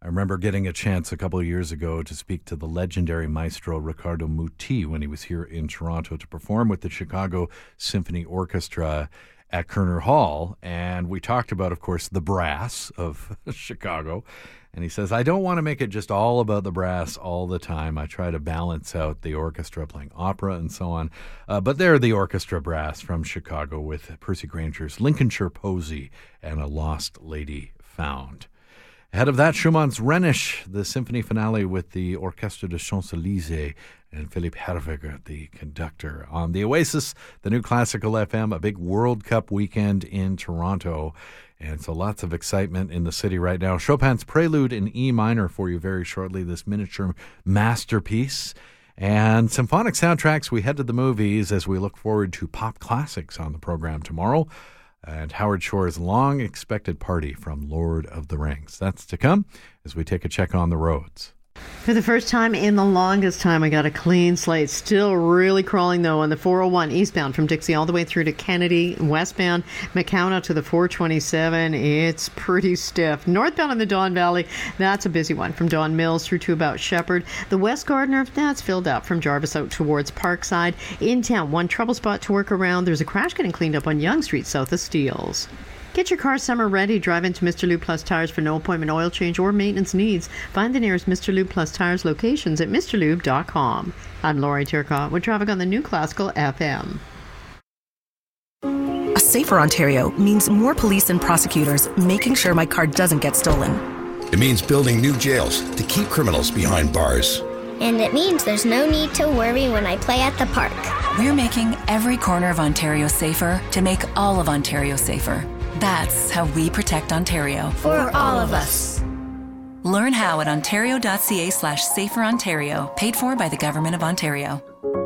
I remember getting a chance a couple of years ago to speak to the legendary maestro Riccardo Muti when he was here in Toronto to perform with the Chicago Symphony Orchestra at Kerner Hall. And we talked about, of course, the brass of Chicago. And he says, I don't want to make it just all about the brass all the time. I try to balance out the orchestra playing opera and so on. But they're the orchestra brass from Chicago with Percy Granger's Lincolnshire Posy and A Lost Lady Found. Ahead of that, Schumann's Rhenish, the symphony finale with the Orchestre de Champs-Élysées and Philippe Herwegh, the conductor. On the Oasis, the new Classical FM, a big World Cup weekend in Toronto. And so lots of excitement in the city right now. Chopin's Prelude in E minor for you very shortly, this miniature masterpiece. And symphonic soundtracks, we head to the movies as we look forward to pop classics on the program tomorrow. And Howard Shore's long-expected party from Lord of the Rings. That's to come as we take a check on the roads. For the first time in the longest time, I got a clean slate. Still really crawling, though, on the 401 eastbound from Dixie all the way through to Kennedy, westbound McCown to the 427. It's pretty stiff. Northbound in the Don Valley, that's a busy one from Don Mills through to about Shepherd. The West Gardiner, that's filled up from Jarvis out towards Parkside. In town, one trouble spot to work around. There's a crash getting cleaned up on Yonge Street south of Steeles. Get your car summer ready. Drive into Mr. Lube Plus Tires for no appointment oil change or maintenance needs. Find the nearest Mr. Lube Plus Tires locations at mrlube.com. I'm Lori Turcotte with traffic on the new Classical FM. A safer Ontario means more police and prosecutors making sure my car doesn't get stolen. It means building new jails to keep criminals behind bars. And it means there's no need to worry when I play at the park. We're making every corner of Ontario safer to make all of Ontario safer. That's how we protect Ontario. For all of us. Learn how at ontario.ca/saferontario, paid for by the Government of Ontario.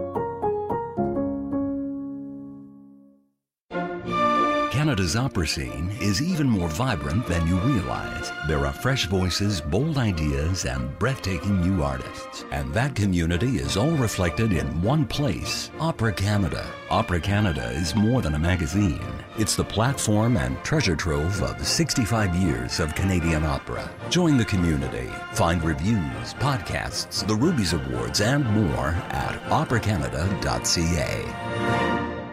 Canada's opera scene is even more vibrant than you realize. There are fresh voices, bold ideas, and breathtaking new artists. And that community is all reflected in one place, Opera Canada. Opera Canada is more than a magazine. It's the platform and treasure trove of 65 years of Canadian opera. Join the community. Find reviews, podcasts, the Rubies Awards, and more at operacanada.ca.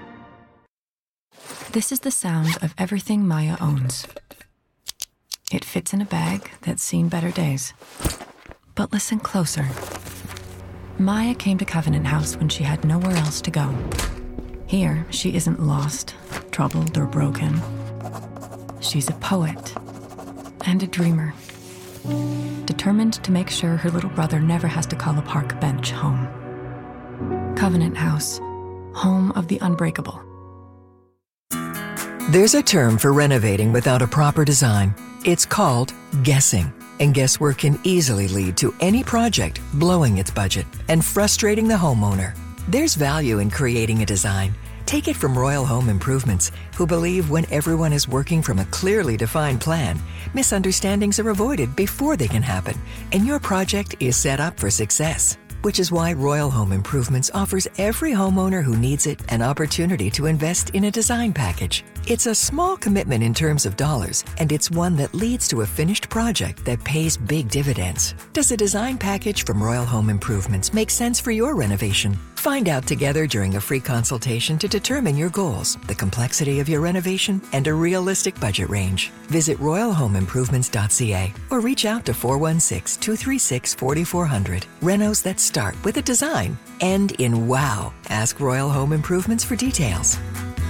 This is the sound of everything Maya owns. It fits in a bag that's seen better days. But listen closer. Maya came to Covenant House when she had nowhere else to go. Here, she isn't lost, troubled, or broken. She's a poet and a dreamer, determined to make sure her little brother never has to call a park bench home. Covenant House, home of the unbreakable. There's a term for renovating without a proper design. It's called guessing. And guesswork can easily lead to any project blowing its budget and frustrating the homeowner. There's value in creating a design. Take it from Royal Home Improvements, who believe when everyone is working from a clearly defined plan, misunderstandings are avoided before they can happen, and your project is set up for success. Which is why Royal Home Improvements offers every homeowner who needs it an opportunity to invest in a design package. It's a small commitment in terms of dollars, and it's one that leads to a finished project that pays big dividends. Does a design package from Royal Home Improvements make sense for your renovation? Find out together during a free consultation to determine your goals, the complexity of your renovation, and a realistic budget range. Visit royalhomeimprovements.ca or reach out to 416-236-4400. Renos that start with a design. End in wow. Ask Royal Home Improvements for details.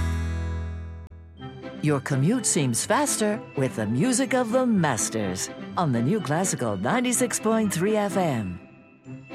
Your commute seems faster with the music of the masters on the new Classical 96.3 FM.